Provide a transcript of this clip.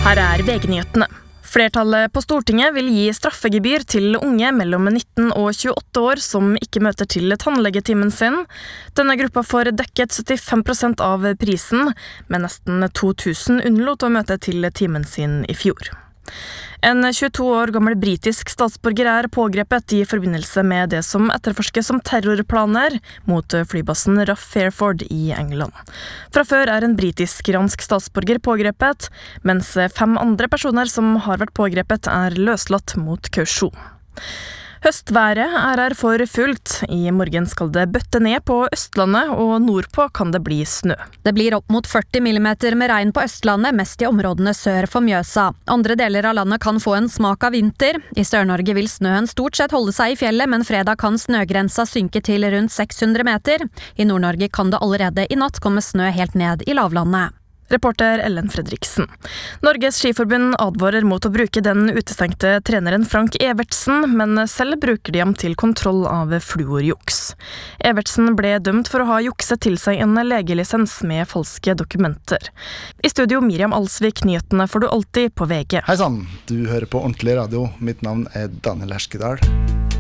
Her VG-nyhetene. Flertallet på Stortinget vil gi straffegebyr til unge mellom 19 og 28 år som ikke møter til tannlegetimen sin. Denne gruppa får dekket 75% av prisen, men nesten 2000 unnlot å møte til timen sin I fjor. En 22 år gammel britisk statsborger pågrepet I forbindelse med det som etterforskes som terrorplaner mot flybasen RAF Fairford I England. Fra før en britisk-iransk statsborger pågrepet, mens 5 andre personer som har vært pågrepet løslatt mot kausjon. Høstværet her for fullt. I morgen skal det bøtte ned på Østlandet, og nordpå kan det bli snø. Det blir opp mot 40 millimeter med regn på Østlandet, mest I områdene sør for Mjøsa. Andre deler av landet kan få en smak av vinter. I Sør-Norge vil snøen stort sett holde seg I fjellet, men fredag kan snøgrensa synke til rundt 600 meter. I Nord-Norge kan det allerede I natt komme snø helt ned I lavlandet. Reporter Ellen Fredriksen. Norges skiforbund advarer mot å bruke den utestengte treneren Frank Evertsen, men selv bruker de ham til kontroll av fluorjuks. Evertsen ble dømt for å ha jukset til seg en legelisens med falske dokumenter. I studio Miriam Alsvik, nyhetene får du alltid på VG. Hei sann, du hører på Ordentlig Radio. Mitt navn Daniel Erskedal.